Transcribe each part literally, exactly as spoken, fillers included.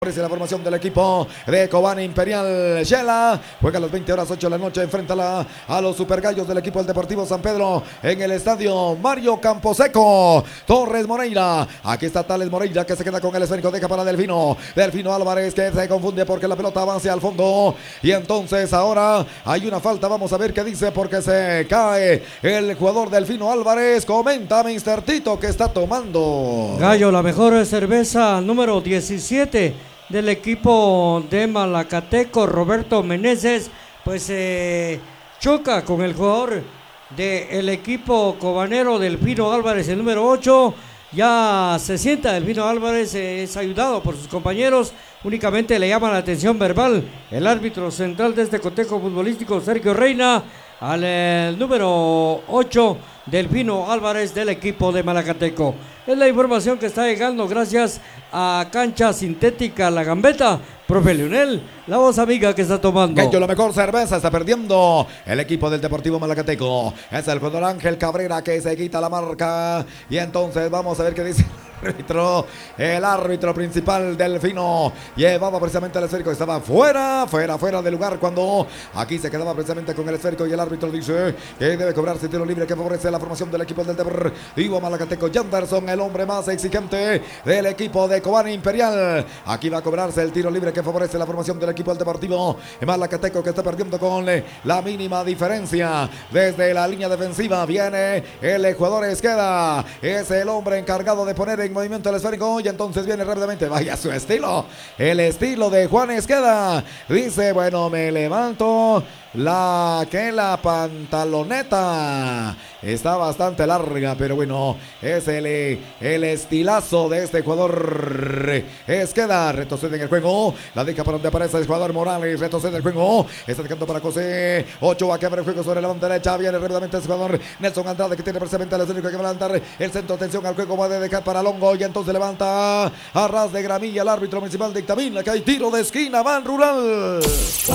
Es la formación del equipo de Cobán Imperial. Shela juega a las veinte horas ocho de la noche. Enfrenta a, a los supergallos del equipo del Deportivo San Pedro en el estadio Mario Camposeco. Torres Moreira. Aquí está Tales Moreira que se queda con el esférico. Deja para Delfino. Delfino Álvarez que se confunde porque la pelota va hacia el fondo. Y entonces ahora hay una falta. Vamos a ver qué dice porque se cae el jugador Delfino Álvarez. Comenta mister Tito que está tomando. Gallo, la mejor cerveza número diecisiete. Del equipo de Malacateco, Roberto Meneses, pues eh, choca con el jugador del equipo cobanero Delfino Álvarez, el número ocho. Ya se sienta Delfino Álvarez, eh, es ayudado por sus compañeros. Únicamente le llama la atención verbal el árbitro central de este cotejo futbolístico, Sergio Reina, al eh, número ocho, Delfino Álvarez del equipo de Malacateco. Es la información que está llegando gracias a Cancha Sintética La Gambeta. Profe Leonel, la voz amiga que está tomando. Gallo, la mejor cerveza, está perdiendo el equipo del Deportivo Malacateco. Es el jugador Ángel Cabrera que se quita la marca. Y entonces vamos a ver qué dice el árbitro. El árbitro principal, Delfino, llevaba precisamente el esférico. Estaba fuera, fuera, fuera del lugar cuando aquí se quedaba precisamente con el esférico. Y el árbitro dice que debe cobrarse tiro libre que favorece la formación del equipo del Deportivo Malacateco. Janderson, el hombre más exigente del equipo de Cobán Imperial. Aquí va a cobrarse el tiro libre que favorece la formación del equipo del Deportivo Malacateco, que está perdiendo con la mínima diferencia. Desde la línea defensiva viene el jugador Esqueda. Es el hombre encargado de poner en movimiento el esférico. Y entonces viene rápidamente. Vaya su estilo. El estilo de Juan Esqueda. Dice, bueno, me levanto. La que la pantaloneta está bastante larga, pero bueno, es el, el estilazo de este jugador. Esqueda retrocede en el juego, la deja para donde aparece el jugador Morales, retrocede el juego, está dejando para José Ochoa que abre el juego sobre la banda derecha, viene rápidamente el jugador Nelson Andrade que tiene precisamente el esférico que va a levantar el centro, atención al juego, va a dejar para Longo y entonces levanta a ras de gramilla el árbitro municipal dictamina que hay tiro de esquina, Ban Rural.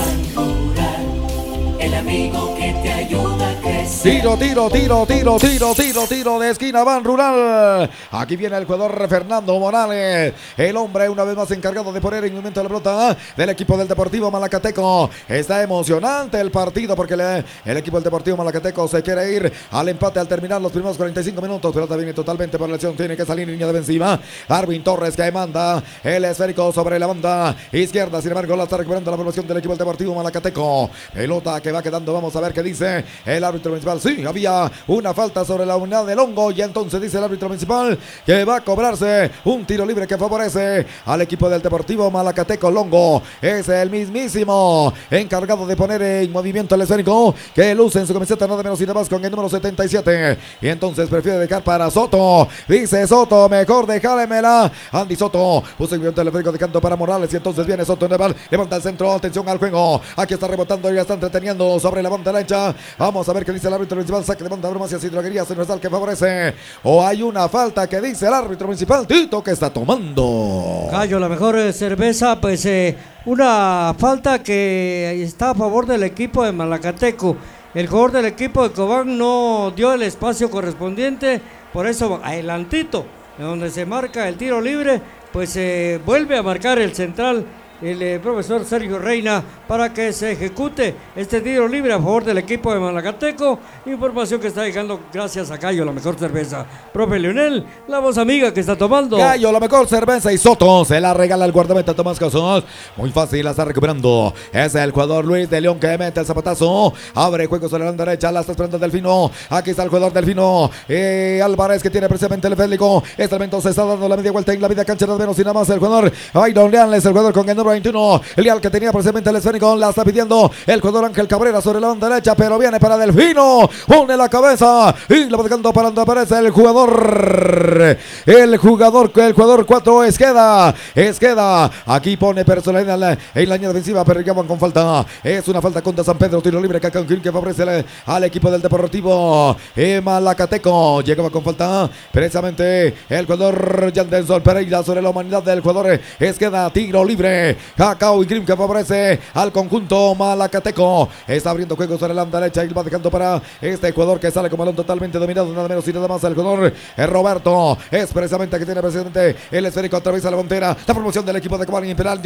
El amigo que te ayuda a crecer. Tiro, tiro, tiro, tiro, tiro, tiro, tiro de esquina, Ban Rural. Aquí viene el jugador Fernando Morales. El hombre una vez más encargado de poner en movimiento la pelota del equipo del Deportivo Malacateco. Está emocionante el partido porque le, el equipo del Deportivo Malacateco se quiere ir al empate al terminar los primeros cuarenta y cinco minutos. Pelota viene totalmente por lesión. Tiene que salir en línea defensiva. Darwin Torres que manda el esférico sobre la banda izquierda. Sin embargo, la está recuperando la formación del equipo del Deportivo Malacateco. Pelota que va quedando, vamos a ver qué dice el árbitro principal. Sí, había una falta sobre la unidad del Hongo y entonces dice el árbitro principal que va a cobrarse un tiro libre que favorece al equipo del Deportivo Malacateco. Longo es el mismísimo encargado de poner en movimiento el esférico que luce en su camiseta nada menos y nada más con el número setenta y siete y entonces prefiere dejar para Soto. Dice Soto, mejor dejármela. Andy Soto puso en movimiento el esférico dejando para Morales y entonces viene Soto Neval, levanta el centro, atención al juego. Aquí está rebotando y ya está entreteniendo sobre la banda derecha. Vamos a ver qué dice el árbitro principal. Saque de banda, bromas y droguerías universal que favorece. O hay una falta que dice el árbitro principal Tito que está tomando. Gallo, la mejor cerveza, pues eh, una falta que está a favor del equipo de Malacateco. El jugador del equipo de Cobán no dio el espacio correspondiente, por eso adelantito, donde se marca el tiro libre, pues eh, vuelve a marcar el central. El eh, profesor Sergio Reina para que se ejecute este tiro libre a favor del equipo de Malacateco. Información que está llegando gracias a Gallo, la mejor cerveza. Profe Leonel, la voz amiga que está tomando. Gallo, la mejor cerveza y Soto se la regala el guardameta Tomás Casos. Muy fácil, la está recuperando. Es el jugador Luis de León que mete el zapatazo. Abre juego sobre la banda derecha, la está esperando Delfino. Aquí está el jugador Delfino. Eh, Álvarez que tiene precisamente el esférico. Este momento se está dando la media vuelta en la media cancha de menos y nada más el jugador Ayron Leal es el jugador con el número veintiuno, Leal que tenía precisamente el esférico, la está pidiendo el jugador Ángel Cabrera sobre la banda derecha, pero viene para Delfino, pone la cabeza y la va dejando para donde aparece el jugador, el jugador, el jugador cuatro, Esqueda, Esqueda, aquí pone personalidad en la, en la línea defensiva, pero llaman con falta, es una falta contra San Pedro, tiro libre que, que favorece al, al equipo del Deportivo Malacateco, llegaba con falta, precisamente el jugador Janderson Pereira sobre la humanidad del jugador Esqueda, tiro libre Cacao y Grim que favorece al conjunto malacateco. Está abriendo juego sobre la banda derecha y va dejando para este jugador que sale con balón totalmente dominado, nada menos y nada más el jugador eh, Roberto. Es precisamente que tiene precisamente el esférico, atraviesa la frontera. La promoción del equipo de Caballo Imperial.